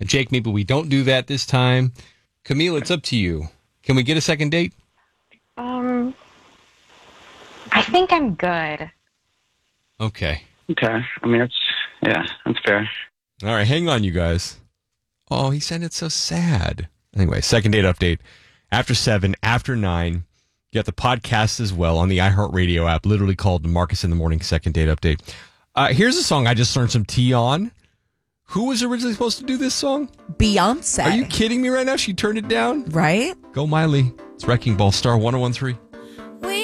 And Jake, maybe we don't do that this time. Camille, it's up to you. Can we get a second date? I think I'm good. Okay. Okay. I mean, that's fair. All right, hang on, you guys. Oh, he sounded so sad. Anyway, second date update. After 7, after 9, you got the podcast as well on the iHeartRadio app, literally called Marcus in the Morning Second Date Update. Here's a song I just learned some tea on. Who was originally supposed to do this song? Beyonce. Are you kidding me right now? She turned it down? Right? Go Miley. It's Wrecking Ball, Star 101.3.